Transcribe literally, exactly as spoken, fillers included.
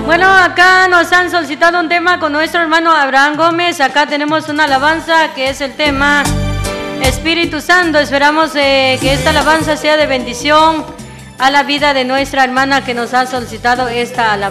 Bueno, acá nos han solicitado un tema con nuestro hermano Abraham Gómez. Acá tenemos una alabanza que es el tema Espíritu Santo. Esperamos eh, que esta alabanza sea de bendición a la vida de nuestra hermana que nos ha solicitado esta alabanza.